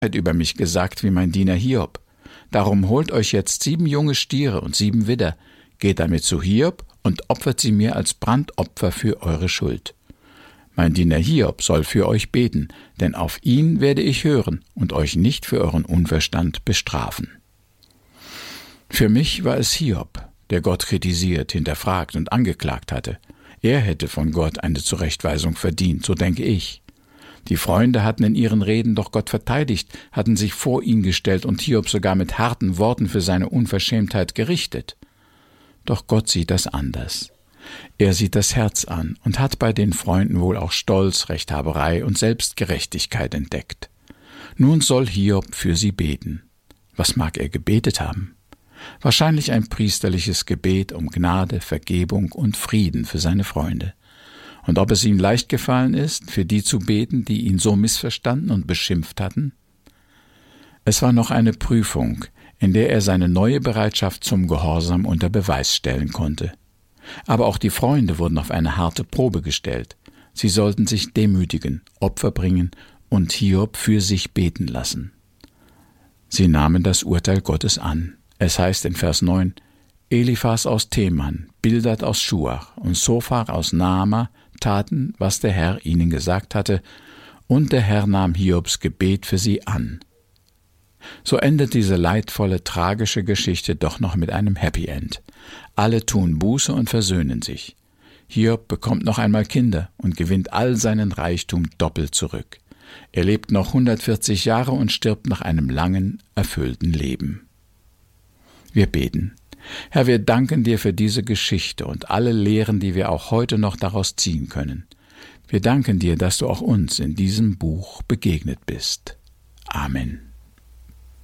über mich gesagt wie mein Diener Hiob. Darum holt euch jetzt 7 junge Stiere und 7 Widder, geht damit zu Hiob und opfert sie mir als Brandopfer für eure Schuld. Mein Diener Hiob soll für euch beten, denn auf ihn werde ich hören und euch nicht für euren Unverstand bestrafen. Für mich war es Hiob, der Gott kritisiert, hinterfragt und angeklagt hatte. Er hätte von Gott eine Zurechtweisung verdient, so denke ich. Die Freunde hatten in ihren Reden doch Gott verteidigt, hatten sich vor ihn gestellt und Hiob sogar mit harten Worten für seine Unverschämtheit gerichtet. Doch Gott sieht das anders. Er sieht das Herz an und hat bei den Freunden wohl auch Stolz, Rechthaberei und Selbstgerechtigkeit entdeckt. Nun soll Hiob für sie beten. Was mag er gebetet haben? Wahrscheinlich ein priesterliches Gebet um Gnade, Vergebung und Frieden für seine Freunde. Und ob es ihm leicht gefallen ist, für die zu beten, die ihn so missverstanden und beschimpft hatten? Es war noch eine Prüfung, in der er seine neue Bereitschaft zum Gehorsam unter Beweis stellen konnte. Aber auch die Freunde wurden auf eine harte Probe gestellt. Sie sollten sich demütigen, Opfer bringen und Hiob für sich beten lassen. Sie nahmen das Urteil Gottes an. Es heißt in Vers 9, Eliphas aus Teman, Bildad aus Schuach und Sophar aus Naama taten, was der Herr ihnen gesagt hatte, und der Herr nahm Hiobs Gebet für sie an. So endet diese leidvolle, tragische Geschichte doch noch mit einem Happy End. Alle tun Buße und versöhnen sich. Hiob bekommt noch einmal Kinder und gewinnt all seinen Reichtum doppelt zurück. Er lebt noch 140 Jahre und stirbt nach einem langen, erfüllten Leben. Wir beten. Herr, wir danken dir für diese Geschichte und alle Lehren, die wir auch heute noch daraus ziehen können. Wir danken dir, dass du auch uns in diesem Buch begegnet bist. Amen.